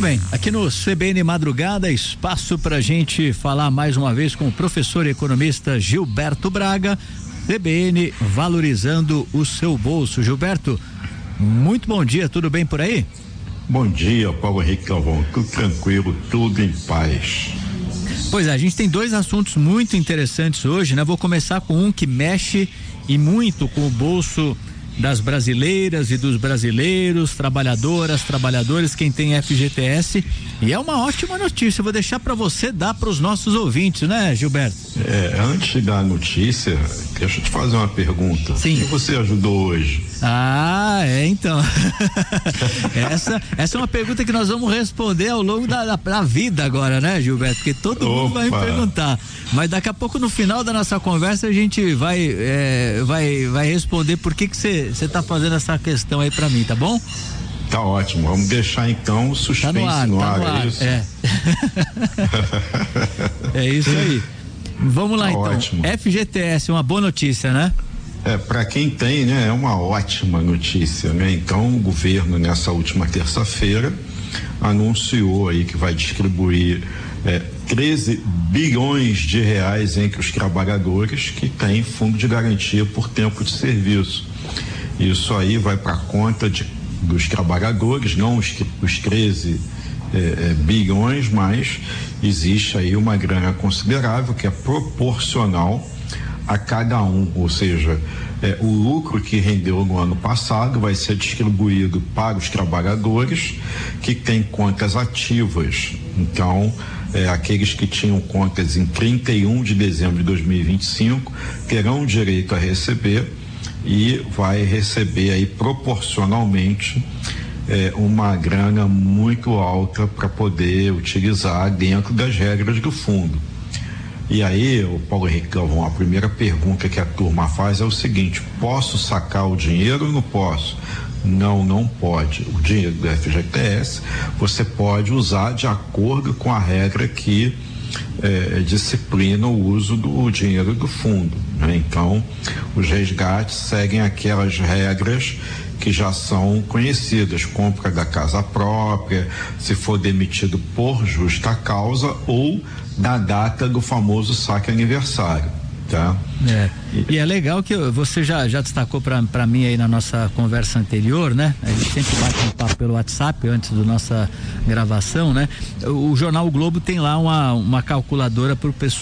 bem, aqui no CBN Madrugada, espaço pra gente falar mais uma vez com o professor e economista Gilberto Braga, CBN valorizando o seu bolso. Gilberto, muito bom dia, tudo bem por aí? Bom dia, Paulo Henrique Galvão, tudo tranquilo, tudo em paz. Pois é, a gente tem dois assuntos muito interessantes hoje, né? Vou começar com um que mexe e muito com o bolso das brasileiras e dos brasileiros, trabalhadoras, trabalhadores, quem tem FGTS, e é uma ótima notícia. Eu vou deixar para você dar para os nossos ouvintes, né, Gilberto? Antes da notícia, deixa eu te fazer uma pergunta. Sim. Quem você ajudou hoje? Então. essa é uma pergunta que nós vamos responder ao longo da vida agora, né, Gilberto? Porque todo mundo vai me perguntar. Mas daqui a pouco, no final da nossa conversa, a gente vai responder por que você tá fazendo essa questão aí pra mim, tá bom? Tá ótimo, vamos deixar então o suspense no ar. É isso? É isso aí. Vamos lá, então. Ótimo. FGTS, uma boa notícia, né? Para quem tem, né, é uma ótima notícia, né? Então, o governo, nessa última terça-feira, anunciou aí que vai distribuir 13 bilhões de reais entre os trabalhadores que têm fundo de garantia por tempo de serviço. Isso aí vai para a conta dos trabalhadores, não os 13 bilhões, mas existe aí uma grana considerável que é proporcional a cada um, ou seja, o lucro que rendeu no ano passado vai ser distribuído para os trabalhadores que têm contas ativas. Então, aqueles que tinham contas em 31 de dezembro de 2025 terão direito a receber e vai receber aí proporcionalmente uma grana muito alta para poder utilizar dentro das regras do fundo. E aí, o Paulo Henrique Galvão, a primeira pergunta que a turma faz é o seguinte: posso sacar o dinheiro ou não posso? Não pode. O dinheiro do FGTS você pode usar de acordo com a regra que disciplina o uso do dinheiro do fundo, né? Então, os resgates seguem aquelas regras que já são conhecidas: compra da casa própria, se for demitido por justa causa ou na data do famoso saque aniversário, tá? E é legal que você já destacou para mim aí na nossa conversa anterior, né? A gente sempre bate um papo pelo WhatsApp antes da nossa gravação, né? O jornal o Globo tem lá uma calculadora para o pessoal